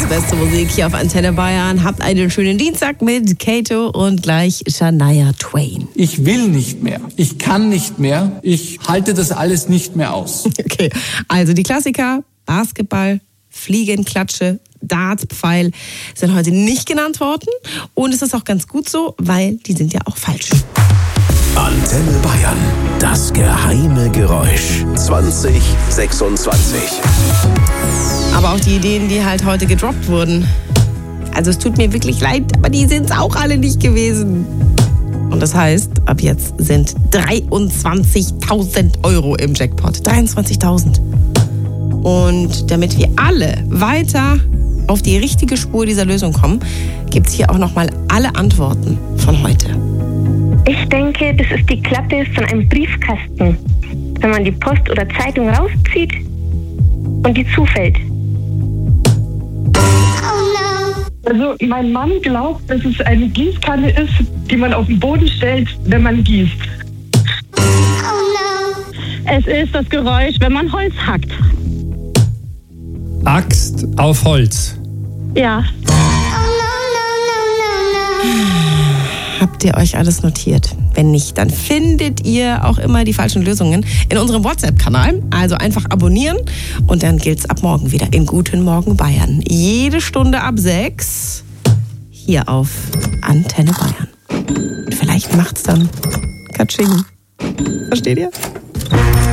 beste Musik hier auf Antenne Bayern. Habt einen schönen Dienstag mit Kato und gleich Shania Twain. Ich will nicht mehr. Ich kann nicht mehr. Ich halte das alles nicht mehr aus. Okay, also die Klassiker, Basketball, Fliegenklatsche, Dart, Pfeil sind heute nicht genannt worden. Und es ist auch ganz gut so, weil die sind ja auch falsch. Antenne Bayern, das geheime Geräusch 2026. Aber auch die Ideen, die halt heute gedroppt wurden. Also es tut mir wirklich leid, aber die sind es auch alle nicht gewesen. Und das heißt, ab jetzt sind 23.000 Euro im Jackpot. 23.000. Und damit wir alle weiter auf die richtige Spur dieser Lösung kommen, gibt es hier auch nochmal alle Antworten von heute. Ich denke, das ist die Klappe von einem Briefkasten. Wenn man die Post oder Zeitung rauszieht und die zufällt. Also mein Mann glaubt, dass es eine Gießkanne ist, die man auf den Boden stellt, wenn man gießt. Es ist das Geräusch, wenn man Holz hackt. Axt auf Holz. Ja. Habt ihr euch alles notiert? Wenn nicht, dann findet ihr auch immer die falschen Lösungen in unserem WhatsApp-Kanal. Also einfach abonnieren und dann gilt's ab morgen wieder in Guten Morgen Bayern. Jede Stunde ab 6 hier auf Antenne Bayern. Und vielleicht macht's dann Katsching. Versteht ihr?